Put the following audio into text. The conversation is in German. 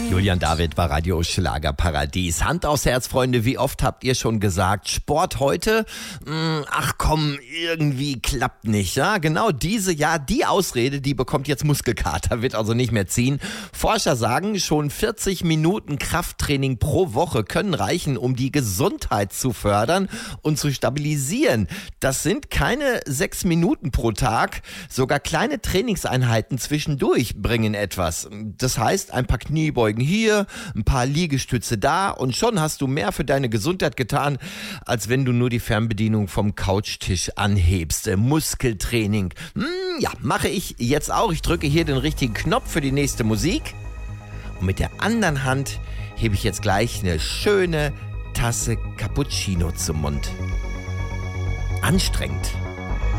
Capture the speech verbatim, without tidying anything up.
Julian David bei Radio Schlagerparadies. Hand aufs Herz, Freunde, wie oft habt ihr schon gesagt, Sport heute? Ach komm, irgendwie klappt nicht. Ja, genau diese, ja, die Ausrede, die bekommt jetzt Muskelkater, wird also nicht mehr ziehen. Forscher sagen, schon vierzig Minuten Krafttraining pro Woche können reichen, um die Gesundheit zu fördern und zu stabilisieren. Das sind keine sechs Minuten pro Tag, sogar kleine Trainingseinheiten zwischendurch bringen etwas. Das heißt, ein paar Kniebeugen hier, ein paar Liegestütze da und schon hast du mehr für deine Gesundheit getan, als wenn du nur die Fernbedienung vom Couchtisch anhebst. Muskeltraining. Hm, ja, mache ich jetzt auch. Ich drücke hier den richtigen Knopf für die nächste Musik und mit der anderen Hand hebe ich jetzt gleich eine schöne Tasse Cappuccino zum Mund. Anstrengend.